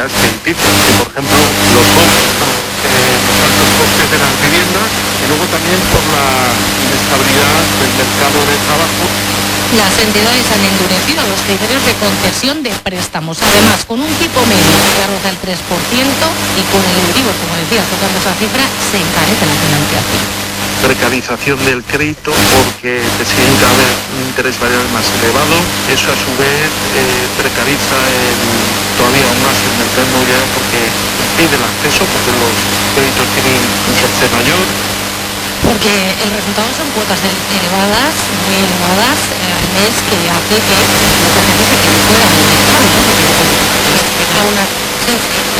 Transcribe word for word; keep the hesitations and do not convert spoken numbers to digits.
entidades crediticias, que por ejemplo los costes, eh, los altos costes de las viviendas y luego también por la inestabilidad del mercado de trabajo. Las entidades han endurecido los criterios de concesión de préstamos, además con un tipo medio que roza el tres por ciento y con el Euribor, como decías, tocando esa cifra, se encarece la financiación. Precarización del crédito porque te siguen cada vez un interés variable más elevado, eso a su vez eh, precariza el, todavía aún más el mercado inmobiliario porque impide el acceso, porque los créditos tienen un coste mayor. Porque el resultado son cuotas elevadas, muy elevadas eh, al mes, que hace que mucha gente se quede fuera del mercado, ¿no? Porque pues, a una, sí,